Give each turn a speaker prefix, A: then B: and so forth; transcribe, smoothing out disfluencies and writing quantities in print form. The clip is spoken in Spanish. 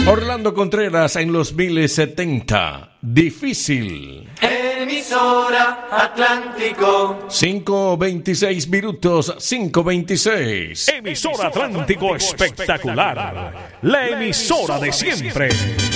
A: Orlando Contreras en los 1070. Difícil.
B: Emisora Atlántico.
A: 5:26 minutos, 5:26.
C: Emisora Atlántico espectacular. La emisora de siempre.